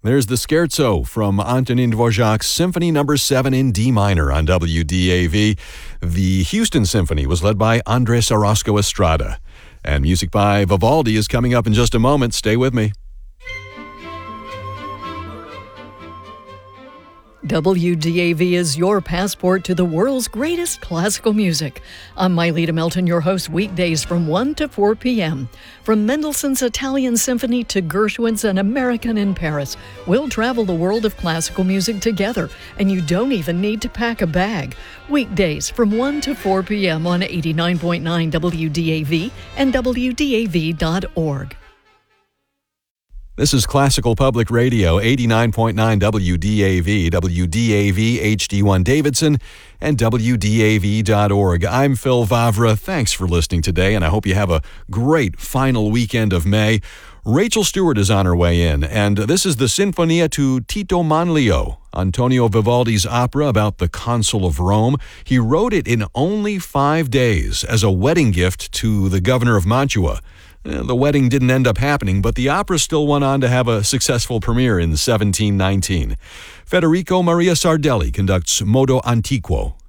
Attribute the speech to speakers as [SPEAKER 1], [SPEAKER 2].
[SPEAKER 1] There's the Scherzo from Antonin Dvorak's Symphony No. 7 in D minor on WDAV. The Houston Symphony was led by Andres Orozco Estrada. And music by Vivaldi is coming up in just a moment. Stay with me.
[SPEAKER 2] WDAV is your passport to the world's greatest classical music. I'm Myleta Melton, your host, weekdays from 1 to 4 p.m. From Mendelssohn's Italian Symphony to Gershwin's An American in Paris, we'll travel the world of classical music together, and you don't even need to pack a bag. Weekdays from 1 to 4 p.m. on 89.9 WDAV and WDAV.org.
[SPEAKER 1] This is Classical Public Radio, 89.9 WDAV, WDAV HD1 Davidson, and WDAV.org. I'm Phil Vavra. Thanks for listening today, and I hope you have a great final weekend of May. Rachel Stewart is on her way in, and this is the Sinfonia to Tito Manlio, Antonio Vivaldi's opera about the Consul of Rome. He wrote it in only 5 days as a wedding gift to the governor of Mantua. The wedding didn't end up happening, but the opera still went on to have a successful premiere in 1719. Federico Maria Sardelli conducts Modo Antiquo.